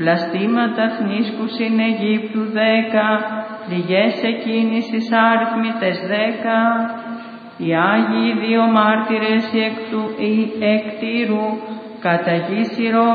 βλαστήματα θνίσκους in Αιγύπτου 10, πληγές εκκίνησης άριθμητες 10, οι Άγιοι δύο μάρτυρες εκ Τύρου, κατά γη